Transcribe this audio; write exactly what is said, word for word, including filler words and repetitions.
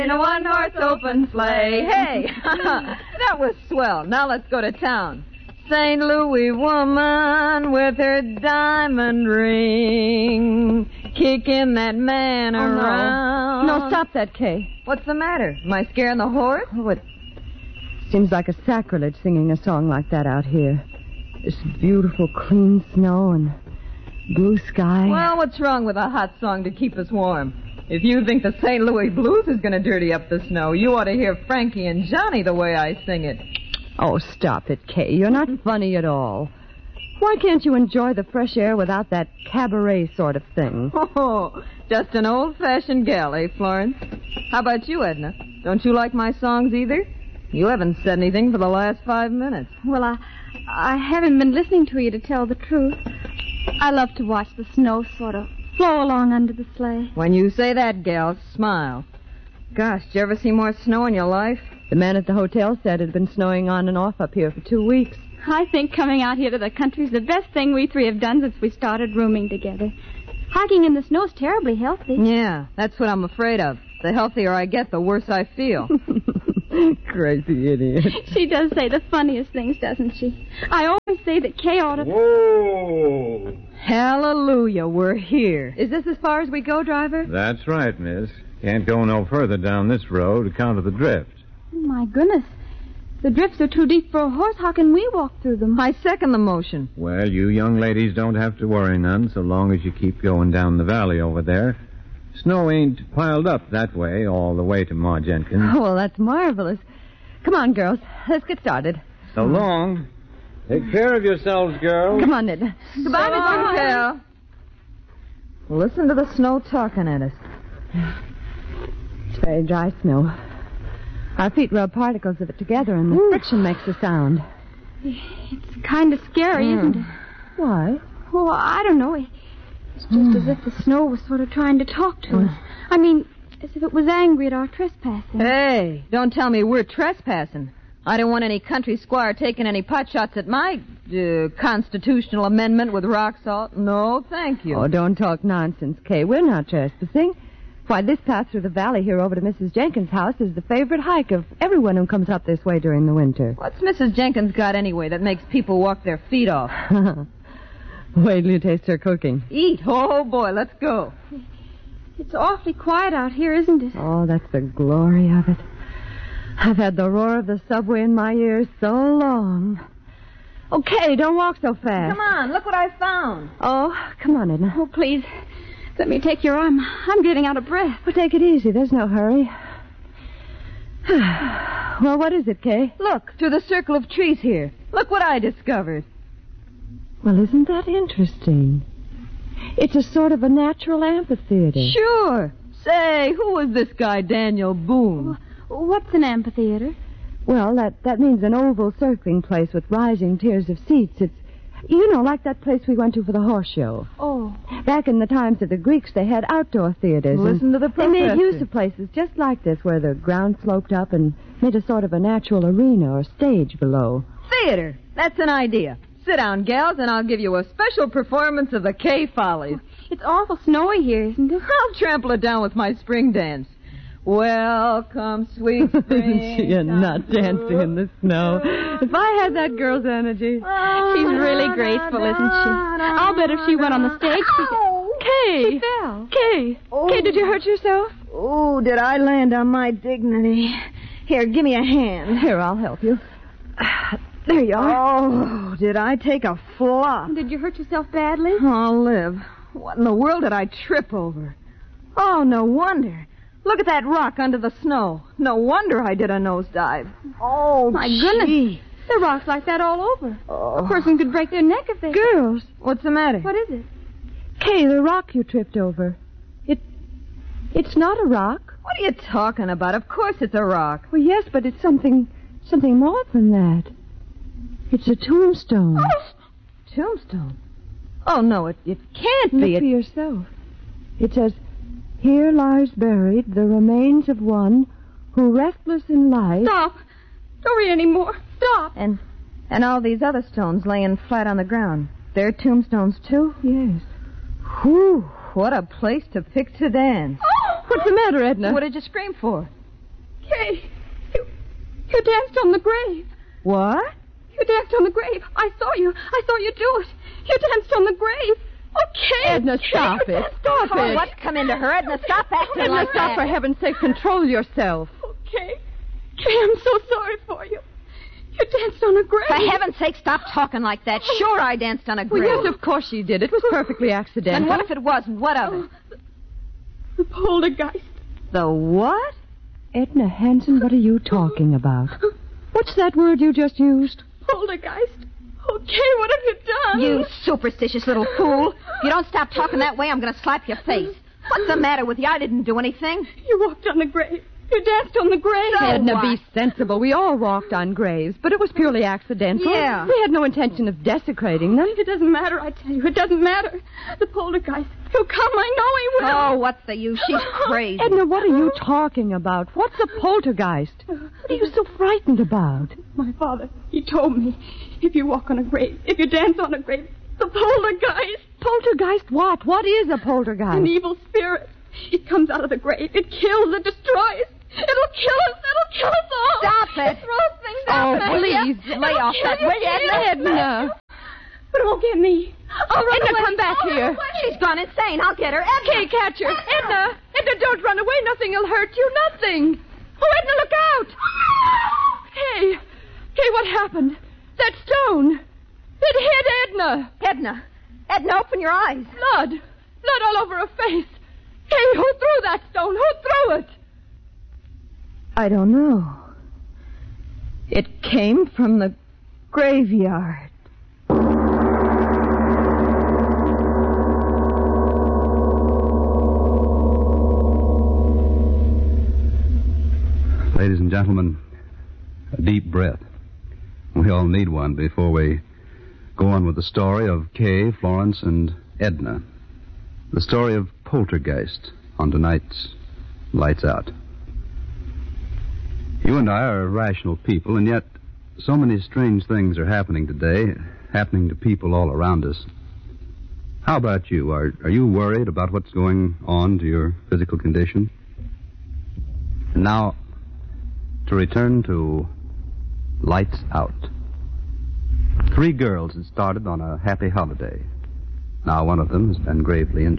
In a one-horse open sleigh. Hey, that was swell. Now let's go to town. Saint Louis woman with her diamond ring, kicking that man oh, around. No. no, stop that, Kay. What's the matter? Am I scaring the horse? Oh, it seems like a sacrilege singing a song like that out here. This beautiful, clean snow and blue sky. Well, what's wrong with a hot song to keep us warm? If you think the Saint Louis blues is going to dirty up the snow, you ought to hear Frankie and Johnny the way I sing it. Oh, stop it, Kay. You're not funny at all. Why can't you enjoy the fresh air without that cabaret sort of thing? Oh, just an old-fashioned gal, eh, Florence? How about you, Edna? Don't you like my songs either? You haven't said anything for the last five minutes. Well, I, I haven't been listening to you, to tell the truth. I love to watch the snow sort of flow along under the sleigh. When you say that, gal, smile. Gosh, did you ever see more snow in your life? The man at the hotel said it had been snowing on and off up here for two weeks. I think coming out here to the country is the best thing we three have done since we started rooming together. Hiking in the snow is terribly healthy. Yeah, that's what I'm afraid of. The healthier I get, the worse I feel. Crazy idiot. She does say the funniest things, doesn't she? I always say that Kay ought to... Whoa! Hallelujah, we're here. Is this as far as we go, driver? That's right, miss. Can't go no further down this road account of the drift. Oh, my goodness. The drifts are too deep for a horse. How can we walk through them? I second the motion. Well, you young ladies don't have to worry none so long as you keep going down the valley over there. Snow ain't piled up that way all the way to Ma Jenkins. Oh, well, that's marvelous. Come on, girls. Let's get started. So long. Take care of yourselves, girls. Come on, Ned. Goodbye, Miss Hotel. Listen to the snow talking at us. It's very dry snow. Our feet rub particles of it together, and the Ooh. friction makes a sound. It's kind of scary, mm. isn't it? Why? Oh, I don't know. It's just mm. as if the snow was sort of trying to talk to mm. us. I mean, as if it was angry at our trespassing. Hey, don't tell me we're trespassing. I don't want any country squire taking any pot shots at my uh, constitutional amendment with rock salt. No, thank you. Oh, don't talk nonsense, Kay. We're not trespassing. Why, this path through the valley here over to Missus Jenkins' house is the favorite hike of everyone who comes up this way during the winter. What's Missus Jenkins got anyway that makes people walk their feet off? Wait till you taste her cooking. Eat. Oh, boy, let's go. It's awfully quiet out here, isn't it? Oh, that's the glory of it. I've had the roar of the subway in my ears so long. Okay, don't walk so fast. Come on, look what I found. Oh, come on, Edna. Oh, please. Let me take your arm. I'm getting out of breath. Well, take it easy. There's no hurry. Well, what is it, Kay? Look, through the circle of trees here. Look what I discovered. Well, isn't that interesting? It's a sort of a natural amphitheater. Sure. Say, who was this guy, Daniel Boone? What's an amphitheater? Well, that, that means an oval circling place with rising tiers of seats. It's, you know, like that place we went to for the horse show. Oh. Back in the times of the Greeks, they had outdoor theaters. Listen to the professor. They made use of places just like this, where the ground sloped up and made a sort of a natural arena or stage below. Theater. That's an idea. Sit down, gals, and I'll give you a special performance of the Kay Follies. It's awful snowy here, isn't it? I'll trample it down with my spring dance. Welcome, sweet spring. Isn't she a nut dancing in the snow? If I had that girl's energy. She's really graceful, isn't she? I'll bet if she went on the stage, she could... Kay! She fell. Kay! Oh. Kay, did you hurt yourself? Oh, did I land on my dignity? Here, give me a hand. Here, I'll help you. There you are. Oh, did I take a flop? Did you hurt yourself badly? I'll live. What in the world did I trip over? Oh, no wonder. Look at that rock under the snow. No wonder I did a nosedive. Oh, my gee. goodness. There are rocks like that all over. Oh. A person could break their neck if they... Girls. What's the matter? What is it? Kay, the rock you tripped over. It... It's not a rock. What are you talking about? Of course it's a rock. Well, yes, but it's something... something more than that. It's a tombstone. Oh. Tombstone? Oh, no, it, it can't Look be. Look it... for yourself. It says... Here lies buried the remains of one who, restless in life... Stop. Don't read any more. Stop. And and all these other stones laying flat on the ground. They're tombstones, too? Yes. Whew, what a place to pick to dance. Oh! What's the matter, Edna? What did you scream for? Kay, you, you danced on the grave. What? You danced on the grave. I saw you. I saw you do it. You danced on the grave. Oh, Kay. Edna, stop Kay, it. Stop Oh, it. what's come into her? Edna, stop acting Edna, like stop, that. for heaven's sake. Control yourself. Oh, Kay. Kay, I'm so sorry for you. You danced on a grave. For heaven's sake, stop talking like that. Sure, I danced on a Well, grave. yes, of course she did. It was perfectly accidental. And what if it wasn't? What of it? The poltergeist. The what? Edna Hanson, what are you talking about? What's that word you just used? Poltergeist. Oh, Kay, what have you done? You superstitious little fool. If you don't stop talking that way, I'm going to slap your face. What's the matter with you? I didn't do anything. You walked on the grave. You danced on the grave. So Edna, what? be sensible. We all walked on graves, but it was purely accidental. Yeah. We had no intention of desecrating them. It doesn't matter, I tell you. It doesn't matter. The poltergeist. He'll come. I know he will. Oh, what's the use? She's crazy. Edna, what are you talking about? What's a poltergeist? What are you so frightened about? My father, he told me, if you walk on a grave, if you dance on a grave, the poltergeist. Poltergeist what? What is a An poltergeist? evil spirit. It comes out of the grave. It kills. It destroys. It'll kill us. It'll kill us all. Stop it. It throws things Oh, out. please. Lay off that, will you, Edna? Edna. But it won't get me. I'll run Edna, away. come back I'll run here. away. She's gone insane. I'll get her. Edna. Kay, catch her. Edna. Edna, don't run away. Nothing will hurt you. Nothing. Oh, Edna, look out. Kay. Kay, what happened? That stone. It hit Edna. Edna. Edna, open your eyes. Blood. Blood all over her face. Kay, who threw that stone? Who threw it? I don't know. It came from the graveyard. Ladies and gentlemen, a deep breath. We all need one before we go on with the story of Kay, Florence, and Edna. The story of Poltergeist on tonight's Lights Out. You and I are rational people, and yet so many strange things are happening today, happening to people all around us. How about you? Are, are you worried about what's going on to your physical condition? And now, to return to Lights Out. Three girls had started on a happy holiday. Now one of them has been gravely injured.